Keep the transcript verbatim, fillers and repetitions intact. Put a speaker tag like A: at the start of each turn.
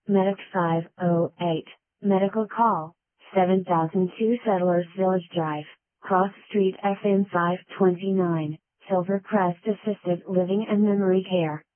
A: Medic five oh eight, medical call, seven thousand two Settlers Village Drive, Cross Street F N five twenty-nine, Silvercrest Assisted Living and Memory Care.